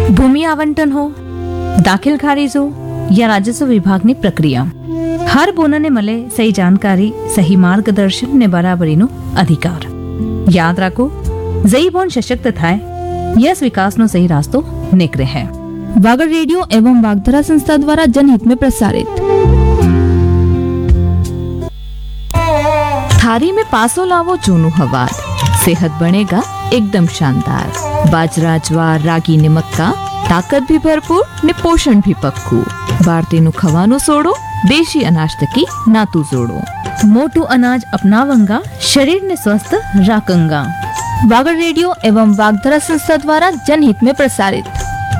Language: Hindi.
ભૂમિ આવંટન हो, दाखिल खारिज हो या राजस्व विभाग ની પ્રક્રિયા, हर बोना ने मले सही जानकारी, सही मार्गदर्शन ने बराबरी नो अधिकार। याद रखो, जई बोन सशक्त थाय, यस विकास नो सही रास्तो निकले है। वागड़ रेडियो एवं वागधरा संस्था द्वारा जनहित में प्रसारित। थारी में पासो लावो जूनू हवार, सेहत बनेगा एकदम शानदार। बाजरा, ज्वार, रागी ने मक्का, ताकत भी भरपूर ने पोषण भी पक्कू। भारतीय खवानो सोड़ो, देशी अनाज तकी नातू जोड़ो। मोटू अनाज अपनावंगा, शरीर ने स्वस्थ राखंगा। वागड़ रेडियो एवं वागधरा संस्था द्वारा जनहित में प्रसारित।